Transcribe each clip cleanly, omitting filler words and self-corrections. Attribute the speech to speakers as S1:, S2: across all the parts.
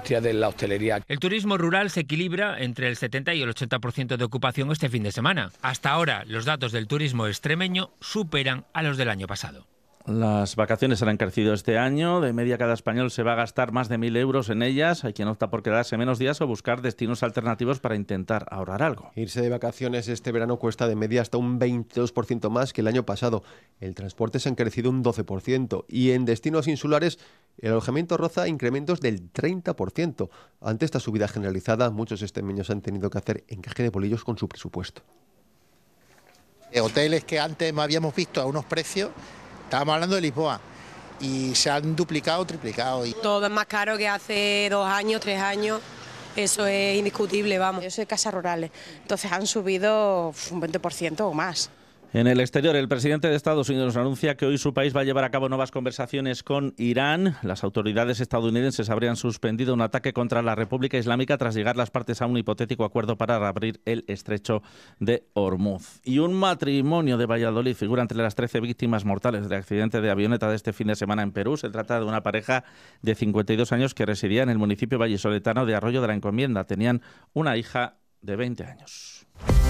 S1: industria de la hostelería.
S2: El turismo rural se equilibra entre el 70 y el 80% de ocupación este fin de semana. Hasta ahora, los datos del turismo extremeño superan a los del año pasado.
S3: Las vacaciones han crecido este año. De media, cada español se va a gastar más de 1.000 euros en ellas. Hay quien opta por quedarse menos días o buscar destinos alternativos para intentar ahorrar algo.
S4: Irse de vacaciones este verano cuesta de media hasta un 22% más que el año pasado. El transporte se ha crecido un 12% y en destinos insulares el alojamiento roza incrementos del 30%. Ante esta subida generalizada, muchos extremeños han tenido que hacer encaje de bolillos con su presupuesto.
S5: Hoteles que antes habíamos visto a unos precios, estábamos hablando de Lisboa, y se han duplicado o triplicado.
S6: Todo es más caro que hace 2 años, 3 años, eso es indiscutible, vamos. Yo soy de casas rurales, entonces han subido un 20% o más.
S3: En el exterior, el presidente de Estados Unidos anuncia que hoy su país va a llevar a cabo nuevas conversaciones con Irán. Las autoridades estadounidenses habrían suspendido un ataque contra la República Islámica tras llegar las partes a un hipotético acuerdo para reabrir el estrecho de Hormuz. Y un matrimonio de Valladolid figura entre las 13 víctimas mortales del accidente de avioneta de este fin de semana en Perú. Se trata de una pareja de 52 años que residía en el municipio vallisoletano de Arroyo de la Encomienda. Tenían una hija de 20 años.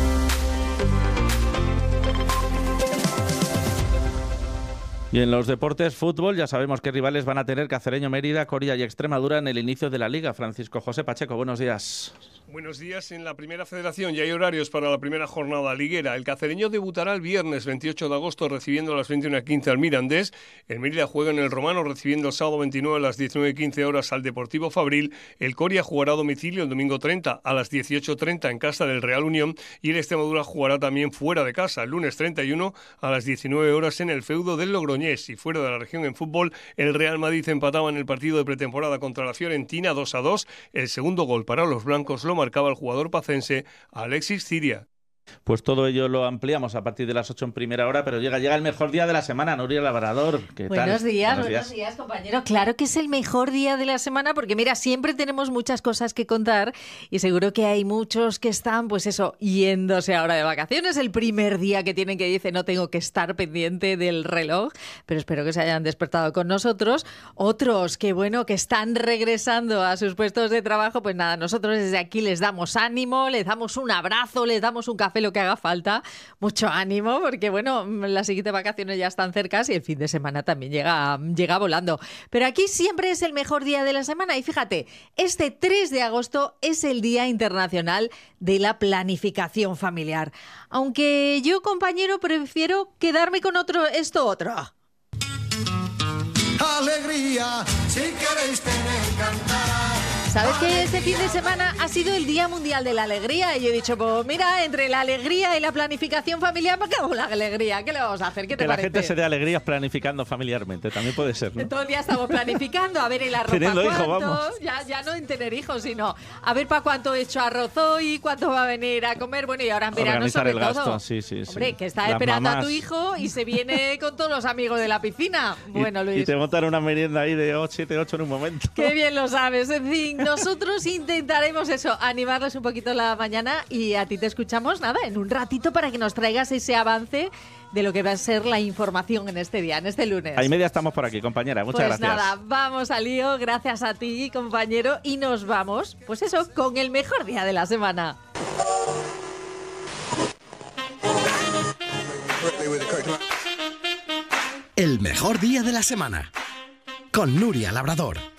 S3: Y en los deportes, fútbol, ya sabemos qué rivales van a tener Cacereño, Mérida, Coria y Extremadura en el inicio de la Liga. Francisco José Pacheco, buenos días.
S7: Buenos días. En la Primera Federación ya hay horarios para la primera jornada liguera. El Cacereño debutará el viernes 28 de agosto recibiendo a las 21:15 al Mirandés. El Mérida juega en el Romano recibiendo el sábado 29 a las 19:15 horas al Deportivo Fabril. El Coria jugará a domicilio el domingo 30 a las 18:30 en casa del Real Unión. Y el Extremadura jugará también fuera de casa el lunes 31 a las 19 horas en el feudo del Logroñés. Y fuera de la región en fútbol, el Real Madrid empataba en el partido de pretemporada contra la Fiorentina 2-2. El segundo gol para los blancos lo marcaba el jugador pacense Alexis Ciria.
S3: Pues todo ello lo ampliamos a partir de las 8 en primera hora, pero llega el mejor día de la semana. Nuria Labrador, ¿qué tal?
S8: Buenos días, compañero. Claro que es el mejor día de la semana porque, mira, siempre tenemos muchas cosas que contar y seguro que hay muchos que están, pues eso, yéndose ahora de vacaciones. El primer día que tienen que dice no tengo que estar pendiente del reloj, pero espero que se hayan despertado con nosotros. Otros que, bueno, que están regresando a sus puestos de trabajo, pues nada, nosotros desde aquí les damos ánimo, les damos un abrazo, les damos un café, lo que haga falta, mucho ánimo, porque bueno, las siguientes vacaciones ya están cercas y el fin de semana también llega volando. Pero aquí siempre es el mejor día de la semana y fíjate, este 3 de agosto es el Día Internacional de la Planificación Familiar. Aunque yo, compañero, prefiero quedarme con otro.
S9: Alegría, si queréis tener cantar.
S8: ¿Sabes que este fin de semana ha sido el Día Mundial de la Alegría? Y yo he dicho, pues mira, entre la alegría y la planificación familiar, ¿para qué hago la alegría? ¿Qué le vamos a hacer? ¿Qué te
S3: que
S8: parece?
S3: La gente se dé alegrías planificando familiarmente, también puede ser, ¿no?
S8: Todo el día estamos planificando, a ver en la ropa
S3: teniendo
S8: cuántos,
S3: hijos, vamos.
S8: Ya no en tener hijos, sino a ver para cuánto he hecho arroz hoy, cuánto va a venir a comer, bueno, y ahora en verano
S3: organizar
S8: sobre
S3: el
S8: todo.
S3: gasto, sí.
S8: Hombre, que está
S3: Las
S8: esperando
S3: mamás.
S8: a tu hijo y se viene con todos los amigos de la piscina. Bueno, Luis.
S3: Y te montan una merienda ahí de 7-8 en un momento.
S8: Qué bien lo sabes. En fin, nosotros intentaremos eso, animarles un poquito la mañana y a ti te escuchamos, nada, en un ratito para que nos traigas ese avance de lo que va a ser la información en este día, en este lunes.
S3: A y media estamos por aquí, compañera. Muchas
S8: pues
S3: gracias.
S8: Nada, vamos al lío, gracias a ti, compañero, y nos vamos, pues eso, con el mejor día de la semana.
S10: El mejor día de la semana, con Nuria Labrador.